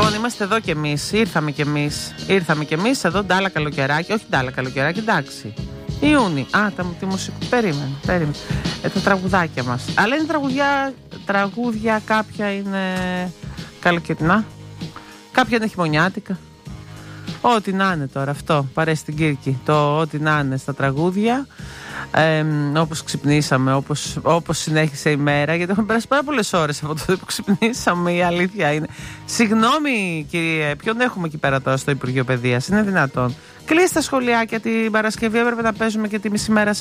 Λοιπόν, είμαστε εδώ κι εμείς. Ήρθαμε κι εμείς εδώ. Ντάλα καλοκαιράκι. Όχι ντάλα καλοκαιράκι, εντάξει. Ιούνι. Τη μουσική. Περίμενε. Τα τραγουδάκια μας. Αλλά είναι τραγούδια, κάποια είναι καλοκαιρινά, κάποια είναι χειμωνιάτικα. Ό,τι να είναι τώρα αυτό. Παρέσει την Κύρκη. Το ό,τι να είναι στα τραγούδια. Όπως ξυπνήσαμε, όπως συνέχισε η μέρα, γιατί έχουν περάσει πάρα πολλές ώρες από τότε που ξυπνήσαμε, η αλήθεια είναι. Συγγνώμη κύριε, ποιον έχουμε εκεί πέρα τώρα στο Υπουργείο Παιδείας, είναι δυνατόν? Κλείστε τα σχολιάκια την Παρασκευή, έπρεπε να παίζουμε και τη μισή μέρα